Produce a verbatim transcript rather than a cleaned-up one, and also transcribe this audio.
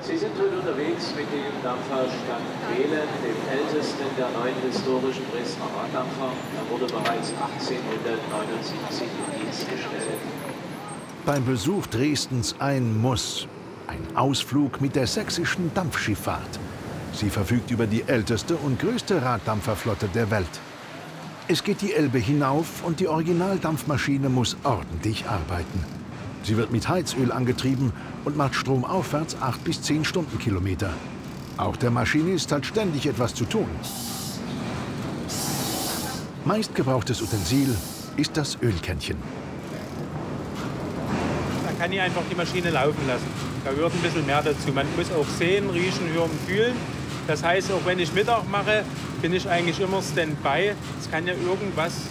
Sie sind heute unterwegs mit dem Dampfer Stankwelen, dem ältesten der neun historischen Dresdner Raddampfer. Er wurde bereits achtzehnhundertneunundsiebzig in Dienst gestellt. Beim Besuch Dresdens ein Muss. Ein Ausflug mit der sächsischen Dampfschifffahrt. Sie verfügt über die älteste und größte Raddampferflotte der Welt. Es geht die Elbe hinauf und die Originaldampfmaschine muss ordentlich arbeiten. Sie wird mit Heizöl angetrieben und macht stromaufwärts acht bis zehn Stundenkilometer. Auch der Maschinist hat ständig etwas zu tun. Meistgebrauchtes Utensil ist das Ölkännchen. Man kann hier einfach die Maschine laufen lassen. Da gehört ein bisschen mehr dazu. Man muss auch sehen, riechen, hören, fühlen. Das heißt, auch wenn ich Mittag mache, bin ich eigentlich immer Standby. Es kann ja irgendwas